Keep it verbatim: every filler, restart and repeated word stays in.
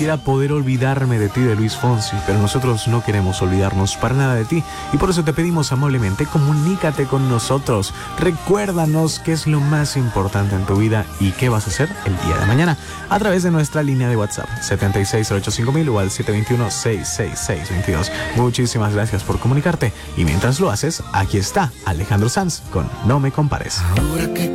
quisiera poder olvidarme de ti, de Luis Fonsi, pero nosotros no queremos olvidarnos para nada de ti y por eso te pedimos amablemente, comunícate con nosotros, recuérdanos qué es lo más importante en tu vida y qué vas a hacer el día de mañana a través de nuestra línea de WhatsApp setenta y seis cero ocho cinco mil o al siete dos uno, seis seis seis dos dos. Muchísimas gracias por comunicarte y mientras lo haces, aquí está Alejandro Sanz con No Me Compares. Ahora que